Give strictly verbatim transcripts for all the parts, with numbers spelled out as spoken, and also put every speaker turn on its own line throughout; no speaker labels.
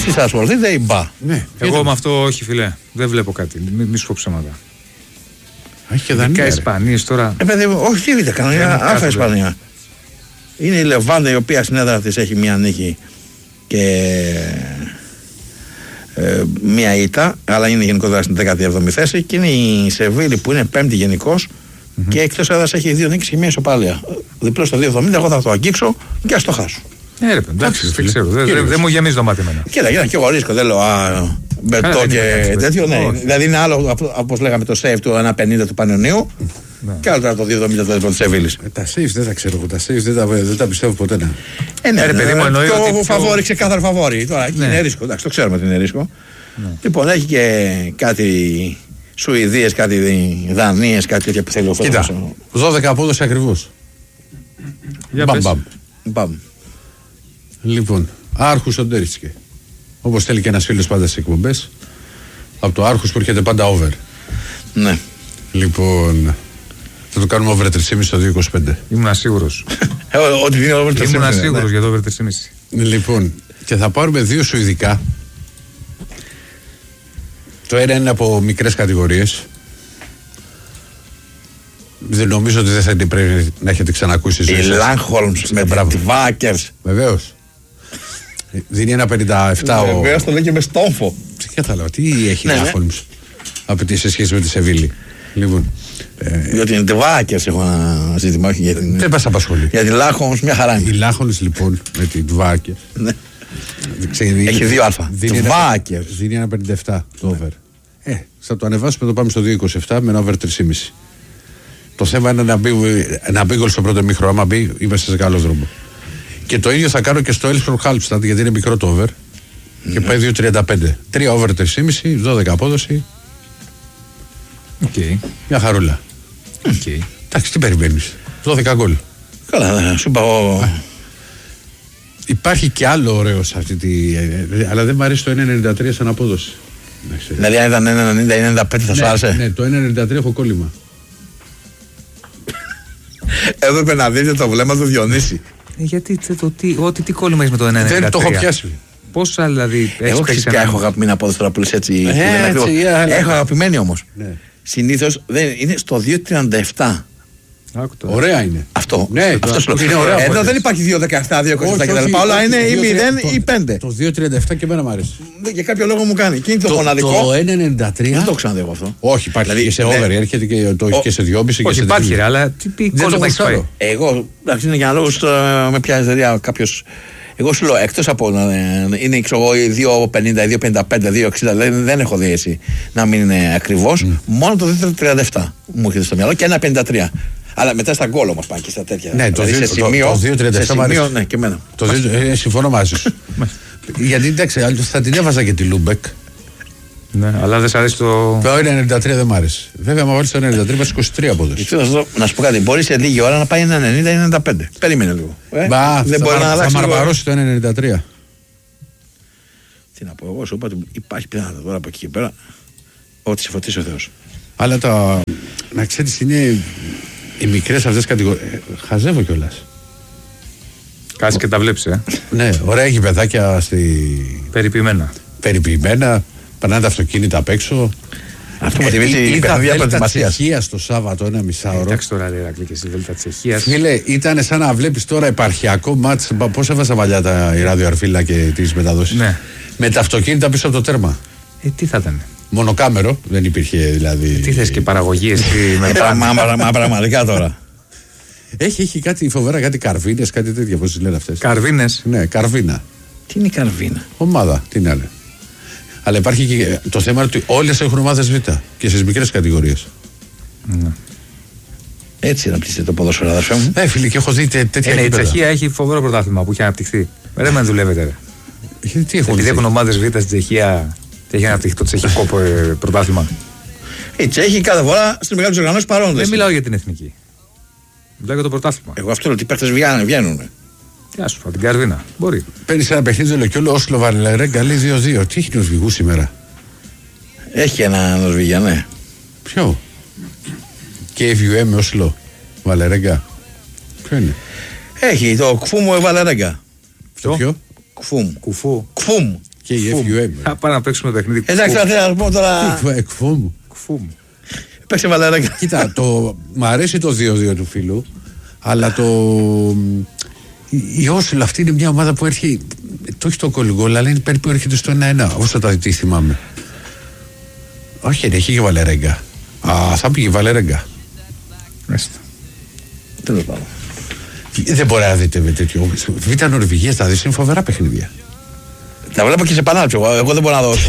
εσείς θα ασχοληθείτε ή μπα.
Ναι.
Εγώ με αυτό όχι, φιλέ. Δεν βλέπω κάτι. Μη, μη σου πω ψέματα.
Έχει και Δανία.
Ισπανίες τώρα.
Ε, παιδί, όχι, τι δείτε, κανονικά άφα Ισπανία. Είναι η Λεβάντα η οποία στην έδρα της έχει μία νίκη και ε, μία ήττα, αλλά είναι γενικότερα στην δέκατη έβδομη θέση. Και είναι η Σεβίλη που είναι πέμπτη γενικώς mm-hmm. και εκτός έδρας έχει δύο νίκες και μία ισοπαλία. Διπλό στο δύο εβδομήντα, εγώ θα το αγγίξω και ας το χάσω.
Ναι, ρε, εντάξει, δεν ξέρω. Δεν μου γεμίζει το μάτι εμένα.
Κοίτα, κοίτα, και εγώ ρίσκω, δεν λέω μπετό και τέτοιο. Ναι. Δηλαδή είναι άλλο, όπως λέγαμε, το save του ένα πενήντα του Πανιωνίου. Ναι. Και άλλο τώρα το δύο εβδομήντα το της Σεβίλης.
Ε, τα saves δεν τα ξέρω εγώ. Τα saves δεν τα, δεν τα πιστεύω ποτέ. Ναι.
Ε, ναι,
ε, ρε, παιδί μου, εννοεί
το
ότι
φαβόρι, ξεκάθαρο φαβόρι. Τώρα ναι. Είναι ρίσκο. Εντάξει, το ξέρουμε ότι είναι ρίσκο. Ναι. Λοιπόν, έχει και κάτι Σουηδίες, κάτι Δανίες, κάτι τέτοια που θέλει ο Φέτος.
Κοίτα, δώδεκα απόδοση ακριβώς.
Μπαμ, μπαμ.
Μπαμ.
Λοιπόν, Άρχους Οντέρισκε. Όπως θέλει και ένας φίλος πάντα στις εκπομπές. Από το Άρχους που έρχεται πάντα over.
Ναι.
Λοιπόν, θα το κάνουμε over τρία κόμμα πέντε στο δύο είκοσι πέντε.
Ήμουν σίγουρος.
Ότι είναι over τρία κόμμα πέντε.
Ήμουν σίγουρος για το over τρία κόμμα πέντε.
Λοιπόν, και θα πάρουμε δύο σουηδικά. Το ένα είναι από μικρές κατηγορίες. Δεν νομίζω ότι δεν θα την πρέπει να έχετε ξανακούσει.
Η Λάνχολμς με τη Βάκερς.
Βεβαίως. Δίνει ένα πενήντα επτά ο...
Βεβαίως το λέει και με στόμφο.
Τι κατάλαβα, τι έχει η Λάνχολμς απαιτεί σε σχέση με τη Σεβίλη. Λοιπόν.
Διότι είναι τη Βάκερς έχω ένα ζήτημα.
Δεν πας απασχολεί.
Για τη Λάνχολμς μια χαρά είναι.
Η Λάνχολμς λοιπόν με τη Βάκερς.
Έχει δύο αλφα.
Τη Βάκερς. Δίνει ένα πενήντα επτά το over. Ε, θα το ανεβάσουμε, το πάμε στο δύο είκοσι επτά με ένα over τρία κόμμα πέντε. Το θέμα είναι να μπει, να μπει γκολ στο πρώτο μήχρονο. Άμα μπει, είμαστε σε καλό δρόμο. Και το ίδιο θα κάνω και στο Έλσπρο Χάλπσταντ, γιατί είναι μικρό το over. Mm-hmm. Και πάει δύο τριάντα πέντε. τρία over τρία κόμμα πέντε, δώδεκα απόδοση.
Οκ. Okay.
Μια χαρούλα.
Οκ. Okay.
Εντάξει, τι περιμένεις. δώδεκα γκολ.
Καλά, σου είπα εγώ.
Υπάρχει και άλλο ωραίο σε αυτή τη. Αλλά δεν μου αρέσει το ένα ενενήντα τρία σαν απόδοση.
Δηλαδή, αν ήταν ένα ενενήντα ενενήντα πέντε, θα σου άρεσε.
Ναι, το ένα ενενήντα τρία έχω κόλλημα.
Έπρεπε να δείτε το βλέμμα του Διονύση.
Ε, γιατί το, τι, ό,τι τι κόλλημα έχει με το ένα ενενήντα τρία.
Δεν το έχω πιάσει.
Πόσα δηλαδή.
Εγώ φυσικά έχω αγαπημένη απόδοση τώρα που λες έτσι.
Ε,
που
έτσι
yeah, έχω αγαπημένη όμως.
Ναι.
Συνήθως είναι στο δύο τριάντα επτά.
Ωραία είναι.
Αυτό.
Ναι,
αυτό σου
είναι ωραία.
Εδώ δεν υπάρχει δύο δεκαεπτά, δύο είκοσι επτά κτλ. Όλα είναι ή μηδέν ή πέντε.
Το δύο τριάντα επτά και εμένα μου αρέσει.
Για κάποιο λόγο μου κάνει. Και είναι το μοναδικό.
Το ένα ενενήντα τρία.
Δεν το ξαναδεί αυτό.
Όχι, υπάρχει δηλαδή, και σε over. Ναι. Έρχεται και το έχει και σε δυόμισι και σε τρία.
Όχι, υπάρχει, αλλά τι πει κόλλημα έχει πάει.
Εγώ, εντάξει, είναι για λόγο με ποια εταιρεία κάποιο. Εγώ σου λέω, εκτός από να είναι η δύο πενήντα, η δύο πενήντα πέντε, δύο εξήντα, δηλαδή δεν έχω δει έτσι να μην είναι ακριβώς. Mm. Μόνο το δύο τριάντα επτά μου έρχεται στο μυαλό και ένα πενήντα τρία. Αλλά μετά στα γκολ όμως πάει και στα τέτοια.
Ναι, δηλαδή το, σε σημείο, το δύο τριάντα επτά σημείο,
ναι, και εμένα.
Το δύο, ε, συμφωνώ μαζί σου. Γιατί εντάξει, θα την έβαζα και τη Λούμπεκ.
Ναι, αλλά δεν σ' αρέσει το.
Το ένα ενενήντα τρία δεν μ' άρεσε. Βέβαια, μου βάλει το ένα ενενήντα τρία, είκοσι τρία απόδοση.
Να σου πω κάτι, μπορεί σε λίγη ώρα να πάει ένα ενενήντα ενενήντα πέντε. Περίμενε λίγο. Ε?
Μπα,
δεν
θα
μπορεί να αλλάξει.
Θα μαρμαρώσει το ένα ενενήντα τρία.
Τι να πω, εγώ σου είπα ότι υπάρχει πιθανότητα τώρα από εκεί και πέρα. Ό,τι σε φωτίσει ο Θεός.
Αλλά τα. Να ξέρει, είναι οι μικρές αυτές κατηγορίες. Χαζεύω κιόλας.
Κάτσε και τα βλέπεις, ε.
Ναι, ωραία γηπεδάκια στη.
Περιποιημένα.
Περιποιημένα. Περνάνε τα αυτοκίνητα απ' έξω.
Αυτό με τη βίση η παιχνίδια προετοιμασίας.
Τσεχίας το Σάββατο, ένα μισάωρο.
Εντάξει τώρα, ρε Ηρακλή, και στη Δέλτα Τσεχίας.
Φίλε, ήταν σαν να βλέπεις τώρα επαρχιακό μάτς. Πώς έβαζα παλιά τα η ράδιο Αρφίλα και τις μεταδόσεις.
Ναι.
Με τα αυτοκίνητα πίσω από το τέρμα.
Ε, τι θα ήταν.
Μονοκάμερο, δεν υπήρχε δηλαδή.
Τι θες και παραγωγή, εσύ με
πράγμα. Μα πραγματικά τώρα.
Έχει, έχει κάτι φοβερά, κάτι καρβίνες, κάτι τέτοια, πώς τις λένε αυτές.
Καρβίνες.
Ναι, καρβίνα.
Τι είναι η καρβίνα?
Ομάδα, τι είναι άλλο. Αλλά υπάρχει και το θέμα ότι όλες έχουν ομάδες Β και στις μικρές κατηγορίες.
Ναι.
Έτσι να πλησιάζει το ποδόσφαιρο, αδερφέ μου.
Ε, φίλε, και έχω δει τέτοια
ε, ναι, η Τσεχία έχει φοβερό πρωτάθλημα που έχει αναπτυχθεί. Ρε, με δουλεύετε. Ρε.
Τι έχουν
Επειδή έχουν ομάδες Β στην Τσεχία και έχει αναπτυχθεί το τσεχικό πρωτάθλημα.
Οι Τσέχοι κάθε φορά στις μεγάλες οργανώσεις παρόντες.
Δεν μιλάω για την εθνική. Μιλάω για το πρωτάθλημα.
Εγώ αυτό λέω ότι οι παίκτες βγαίνουν.
Γεια σου, από την Καρδίνα. Μπορεί.
Παίρνει ένα παιχνίδι το Λεκιόλο Όσλο Βαλερέγκα, λέει δύο δύο. Τι έχει Νορβηγού σήμερα?
Έχει ένα Νορβηγία, ναι.
Ποιο? Και η Βιουέ με Όσλο Βαλερέγκα. Ποιο είναι?
Έχει το Κφούμ Βαλερέγκα.
Το ποιο?
Κφούμ.
Κουφού.
Κφούμ.
Και η εφ γιου εμ.
Θα πάμε να παίξουμε παιχνίδι.
Εντάξει, θα θέλω να πω τώρα.
Εκφού μου.
Κουφού μου.
Παίξε βαλερέγκα.
Κοίτα, το... μ' αρέσει το δύο δύο του φίλου, αλλά το. Η Όσουλ αυτή είναι μια ομάδα που έρχεται. Το έχει το κολυγκόλ, αλλά είναι περίπου έρχεται στο ένα ένα. Όσο τα τι θυμάμαι. Όχι, έχει και βαλερέγκα. Α, θα πήγε βαλερέγκα.
Μάλιστα.
Τέλος πάντων.
Δεν μπορεί να δείτε με τέτοιο. Β' Νορβηγία θα δει, είναι φοβερά παιχνίδια.
Τα βλέπω και σε πανάτσο. Εγώ δεν μπορώ να δω.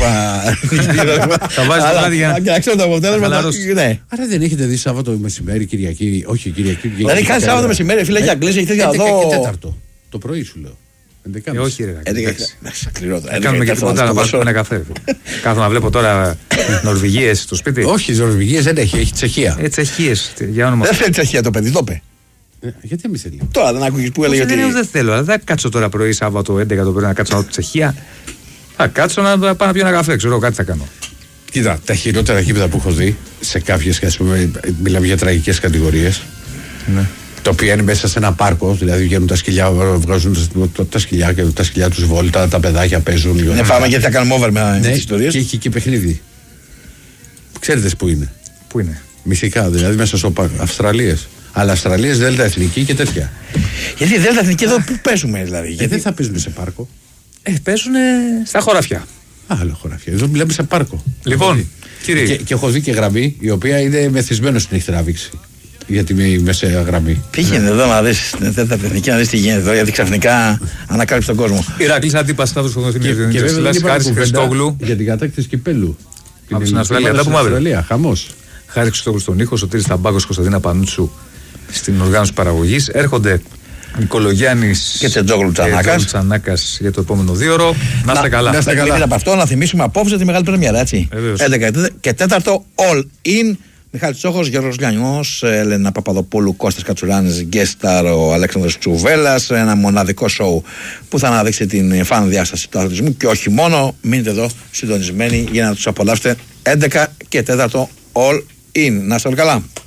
Θα βάζει το βράδυ για
να ξέρω το αποτέλεσμα. Ναι.
Άρα δεν έχετε δει Σάββατο μεσημέρι, Κυριακή. Όχι, Κυριακή.
Δηλαδή κάνει Σάββατο μεσημέρι, φίλε, για Αγγλία έχει τέτοια
εδώ. Και τέταρτο. Το πρωί σου λέω.
Ε, όχι, ρε.
Κάνουμε
και τίποτα να πάρουμε ένα καφέ. Κάθομαι να βλέπω τώρα Νορβηγίες στο σπίτι.
Όχι, Νορβηγίες δεν έχει, έχει Τσεχία.
Ε, Τσεχίες. Δεν
θέλει Τσεχία το παιδί, το είπε.
Ε, γιατί εμείς θέλει.
Τώρα δεν άκουγες που έλεγε ότι.
Δεν θέλω, αλλά δεν κάτσω τώρα πρωί Σάββατο έντεκα το πρωί να κάτσω να δω Τσεχία. Θα κάτσω να πάω να πιω ένα καφέ, ξέρω κάτι θα κάνω.
Κοίτα, τα χειρότερα γήπεδα που έχω δει σε κάποιες, ας πούμε, μιλάμε για τραγικές κατηγορίες.
Ναι.
Το οποίο είναι μέσα σε ένα πάρκο, δηλαδή βγαίνουν τα σκυλιά, βγάζουν τα σκυλιά και τα σκυλιά τους βόλτα, τα παιδάκια παίζουν.
Ναι, πάμε γιατί θα κάνουμε over με τις ιστορίες.
Και έχει και παιχνίδι. Ξέρετε που είναι.
Πού είναι.
Μυθικά, δηλαδή μέσα στο πάρκο. Αυστραλίες. Αλλά Αυστραλίες, Δέλτα Εθνική και τέτοια.
Γιατί Δέλτα Εθνική εδώ που παίζουμε, δηλαδή.
Ε,
γιατί
δεν θα παίζουν σε πάρκο.
Ε, παίζουν στα χωράφια.
Άλλο χωράφια. Εδώ μιλάμε σε πάρκο.
Λοιπόν, κύριε.
Και, και έχω δει και γραμμή η οποία είναι μεθυσμένο στην έχει τράβηξει. Γιατί με μεσαία γραμμή.
Πήγαινε εδώ να δεις την Δέλτα Εθνική, να δεις τι γίνεται εδώ, γιατί ξαφνικά ανακάλυψε τον κόσμο.
Ηρακλής Αντίπας Σταύρος Κονδοθυμίου.
Και βέβαια δεν
Χάρης Χριστόγλου.
Για την κατάκτηση κυπέλου.
Από την Αυστραλία. Τα πούμε αύριο.
Χαμός.
Χάρης Χριστόγλου στον ήχο, Σωτήρης Ταμπάκος, Κωνσταντίνα Πανούτσου στην οργάνωση παραγωγής. Έρχονται Νικολογιάννης
και Τζόγλου
Τσανάκας για το επόμενο δύο ώρο. Να είστε καλά.
Να είστε καλά. Από αυτό να θυμίσουμε απόψε τη μεγάλη πρεμιέρα, έτσι. έντεκα και τέταρτο All In. Μιχάλης Τσόχος, Γιώργος Λιανιός, Έλενα Παπαδοπούλου, Κώστας Κατσουράνης, γκέσταρ ο Αλέξανδρος Τσουβέλλας. Ένα μοναδικό σοου που θα αναδείξει την φαν διάσταση του αθλητισμού και όχι μόνο. Μείνετε εδώ συντονισμένοι για να τους απολαύσετε έντεκα και τέταρτο All In. Να είστε όλοι καλά.